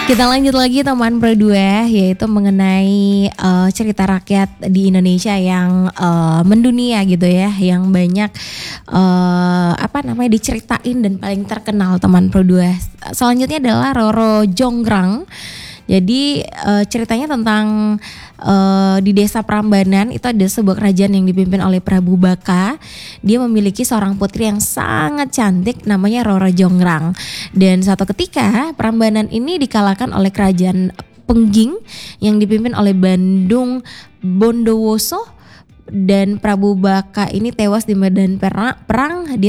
Kita lanjut lagi teman berdua, yaitu mengenai cerita rakyat di Indonesia yang mendunia gitu ya, yang banyak diceritain dan paling terkenal teman berdua. Selanjutnya adalah Roro Jonggrang. Jadi ceritanya tentang di desa Prambanan itu ada sebuah kerajaan yang dipimpin oleh Prabu Baka. Dia memiliki seorang putri yang sangat cantik namanya Roro Jonggrang. Dan suatu ketika Prambanan ini dikalahkan oleh kerajaan Pengging yang dipimpin oleh Bandung Bondowoso, dan Prabu Baka ini tewas di medan perang. Dia